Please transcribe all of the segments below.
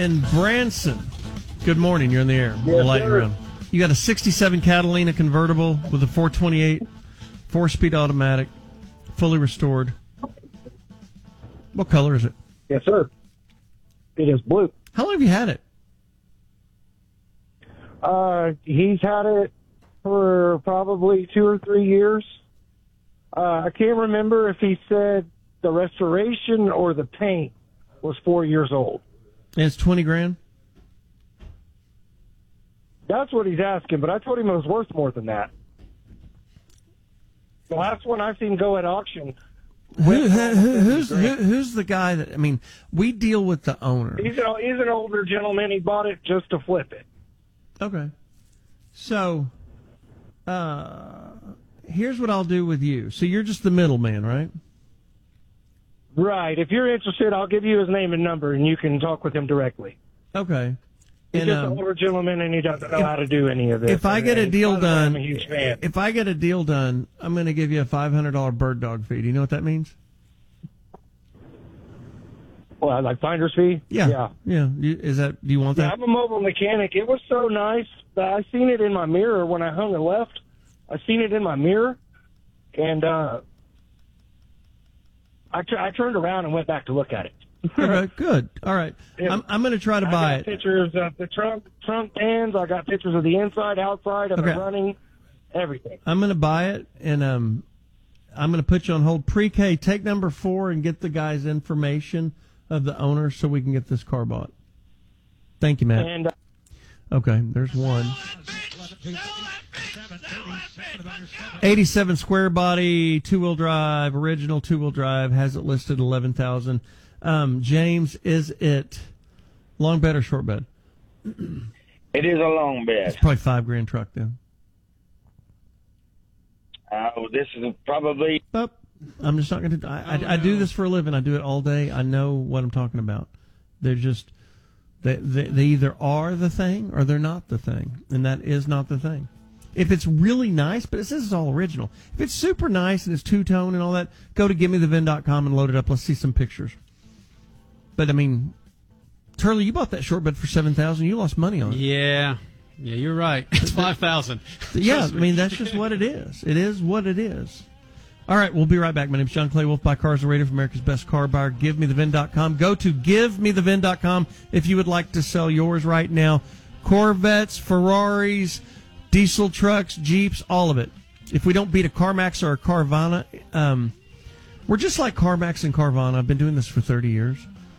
in Branson. Good morning. You're in the air. Yes, Lightning sir. round. You got a 67 Catalina convertible with a 428, 4-speed automatic, fully restored. What color is it? Yes, sir. It is blue. How long have you had it? He's had it for probably 2 or 3 years. I can't remember if he said the restoration or the paint was 4 years old. And it's $20,000. That's what he's asking, but I told him it was worth more than that. The last one I've seen go at auction. Who's the guy that, I mean, we deal with the owner. He's an older gentleman. He bought it just to flip it. Okay. So, here's what I'll do with you. So you're just the middleman, right? Right. If you're interested, I'll give you his name and number, and you can talk with him directly. Okay. He's And, just an older gentleman, and he doesn't know how to do any of this. If I get a deal done, I'm a huge fan. if I get a deal done, I'm going to give you a $500 bird dog fee. Do you know what that means? Well, like finder's fee? Yeah. Is that? Do you want Yeah, that? I'm a mobile mechanic. It was so nice that I seen it in my mirror when I hung and left. I seen it in my mirror, and I turned around and went back to look at it. Okay, good. All right. Yeah. I'm going to try to buy I got it. pictures of the trunk ends. I got pictures of the inside, outside, of Okay. it running, everything. I'm going to buy it, and I'm going to put you on hold. Pre-K, take number 4 and get the guy's information of the owner so we can get this car bought. Thank you, Matt. And Okay, there's one. 87 square body, 2-wheel drive, original 2-wheel drive, has it listed 11,000. James, is it long bed or short bed? It is a long It's bed. probably $5,000 truck then. This is probably But I'm just not going to. I do this for a living. I do it all day. I know what I'm talking about. They're just they either are the thing or they're not the thing, and that is not the thing. If it's really nice, but it says it's all original. If it's super nice and it's two-tone and all that, go to GiveMeTheVin.com and load it up. Let's see some pictures. But I mean, Turley, you bought that short bed for $7,000. You lost money on it. Yeah, you're right. It's 5,000. Yeah, I mean, that's just what it is. It is what it is. All right, we'll be right back. My name's John Clay Wolf, Buy Cars and Radio for America's Best Car Buyer. GiveMeTheVin.com. Go to GiveMeTheVin.com if you would like to sell yours right now. Corvettes, Ferraris, diesel trucks, Jeeps, all of it. If we don't beat a CarMax or a Carvana, we're just like CarMax and Carvana. I've been doing this for 30 years.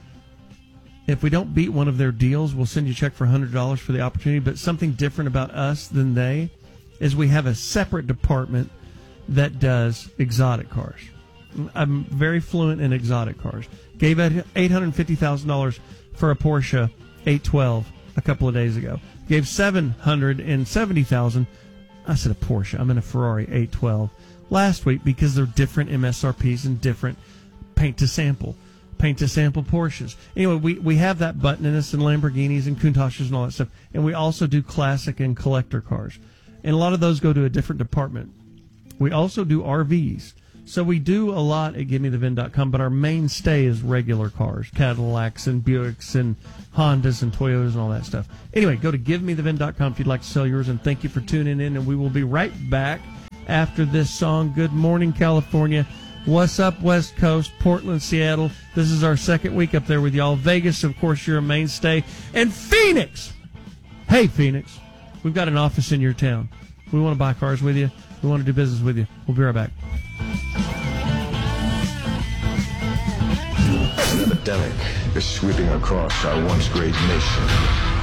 If we don't beat one of their deals, we'll send you a check for $100 for the opportunity. But something different about us than they is we have a separate department that does exotic cars. I'm very fluent in exotic cars. Gave $850,000 for a Porsche 812 a couple of days ago. Gave $770,000. I said a Porsche. I'm in a Ferrari 812 last week because they're different MSRPs and different paint to sample Porsches. Anyway, we have that button in us and Lamborghinis and Countaches and all that stuff. And we also do classic and collector cars. And a lot of those go to a different department. We also do RVs. So we do a lot at GiveMeTheVin.com, but our mainstay is regular cars, Cadillacs and Buicks and Hondas and Toyotas and all that stuff. Anyway, go to GiveMeTheVin.com if you'd like to sell yours, and thank you for tuning in, and we will be right back after this song. Good morning, California. What's up, West Coast, Portland, Seattle. This is our second week up there with y'all. Vegas, of course, you're a mainstay. And Phoenix! Hey, Phoenix, we've got an office in your town. We want to buy cars with you. We want to do business with you. We'll be right back. An epidemic is sweeping across our once great nation.